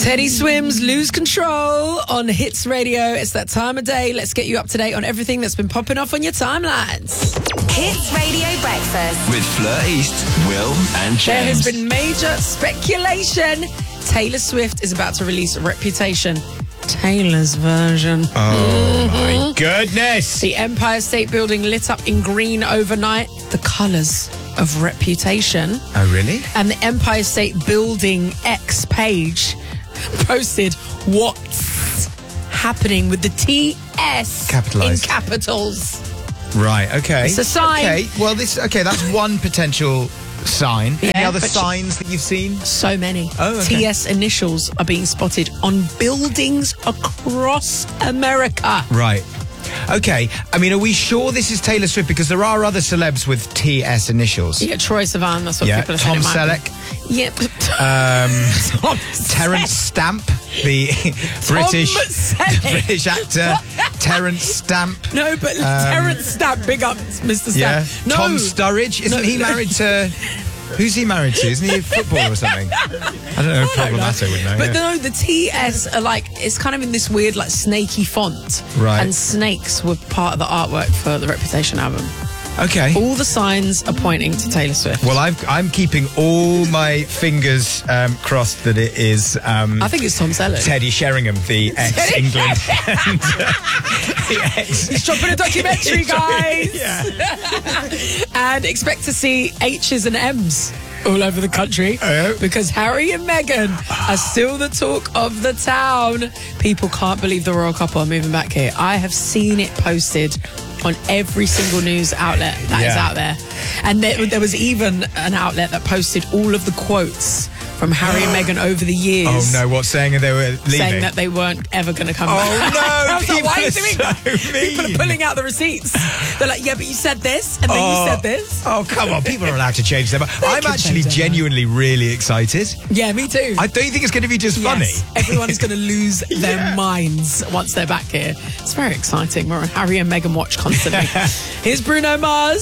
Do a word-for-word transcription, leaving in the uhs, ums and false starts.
Teddy Swims, Lose Control on Hits Radio. It's that time of day. Let's get you up to date on everything that's been popping off on your timelines. Hits Radio Breakfast with Fleur East, Will and James. There has been major speculation. Taylor Swift is about to release Reputation, Taylor's version. Oh, mm-hmm. my goodness. The Empire State Building lit up in green overnight. The colours of Reputation. Oh, really? And the Empire State Building X page posted what's happening with the T S Capitalised. in capitals. Right, okay. It's a sign. Okay, well, this, okay, that's one potential sign. Yeah, Any other but signs that you've seen? So many. Oh, okay. T S initials are being spotted on buildings across America. Right. Okay. I mean, are we sure this is Taylor Swift? Because there are other celebs with T S initials. Yeah, Troy Sivan, that's what Yeah, people are Tom saying. Selleck. Yep. Um, Terence Stamp, the British Selleck. British actor. Terence Stamp. No, but um, Terence Stamp, big up Mister Stamp. Yeah. No. Tom Sturridge. Isn't No. he married to... Who's he married to? Isn't he a footballer or something? I don't know. I Problematic don't would know. But yeah. no, the T S are like, it's kind of in this weird, like, snaky font. Right. And snakes were part of the artwork for the Reputation album. Okay. All the signs are pointing to Taylor Swift. Well, I've, I'm keeping all my fingers um, crossed that it is... Um, I think it's Tom Selleck. Teddy Sheringham, the ex-England... and, uh, the ex- He's dropping a documentary, guys. Yeah. And expect to see H's and M's all over the country Oh. because Harry and Meghan are still the talk of the town. People can't believe the royal couple are moving back here. I have seen it posted on every single news outlet that Yeah. is out there. And there, there was even an outlet that posted all of the quotes from Harry and Meghan over the years. Oh, no, what, saying they were leaving? Saying that they weren't ever going to come Oh, back. no, I was like, people why are you are doing so that? People mean. are pulling out the receipts. They're like, yeah, but you said this, and then Oh. you said this. Oh, come on, people are allowed to change their mind. I'm can actually change their mind. genuinely really excited. Yeah, me too. I don't think it's going to be just funny. Yes, everyone's going to lose their Yeah. minds once they're back here. It's very exciting. We're on Harry and Meghan watch constantly. Here's Bruno Mars.